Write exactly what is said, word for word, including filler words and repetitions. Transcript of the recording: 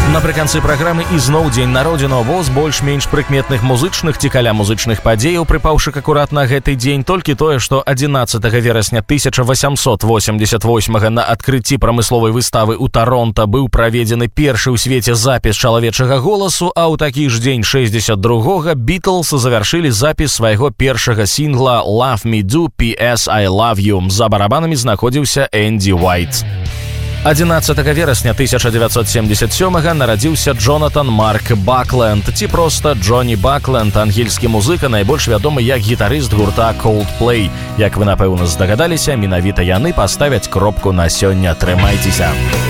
Напрыканцы праграмы ізноў дзень народзінаў, бо з больш-менш прыкметных музычных ці каля музычных падзеяў, прыпаўшы акурат на гэты дзень, толькі тое, што адзінаццатага верасня тысяча васямсот восемьдесят восьмага на адкрыцці прамысловай выставы ў Таронта быў праведзены першы ў свеце запіс чалавечага голасу, а ў такі ж дзень шэсцьдзесят другога Beatles завяршылі запіс свайго першага сінгла «Love Me Do, Пі Эс I Love You». За барабанамі знаходзіўся Энді Уайт. адзінаццатага верасня тысяча дзевяцьсот семьдесят сёмага нарадзіўся Джонатан Марк Бакленд, ці проста Джоні Бакленд, ангельскі музыка, найбольш вядомы як гітарыст гурта Coldplay. Як вы, напэўна, здагадаліся, менавіта яны паставяць кропку на сёння. Трымайцеся!